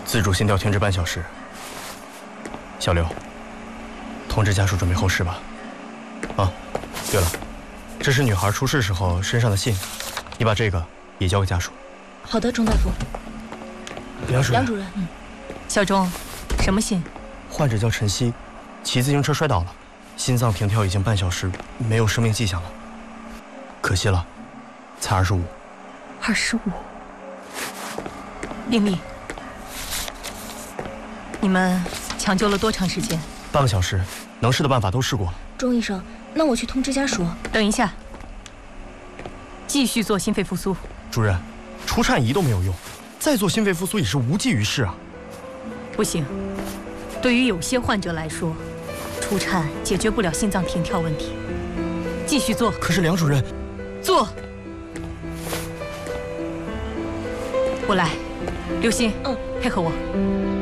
自主心跳停止半小时。小刘，通知家属准备后事吧。啊，对了，这是女孩出事时候身上的信，你把这个也交给家属。 好的，钟大夫。梁主任， 小钟，什么信？ 患者叫陈曦，骑自行车摔倒了，心脏停跳已经半小时，没有生命迹象了。可惜了，才25。 25。病历。你们抢救了多长时间？ 半个小时，能试的办法都试过了。 钟医生，那我去通知家属。 等一下，继续做心肺复苏。 主任，除颤仪都没有用，再做心肺复苏也是无济于事啊。 不行，对于有些患者来说，除颤解决不了心脏停跳问题。继续做。 可是梁主任， 做。我来，刘鑫，配合我。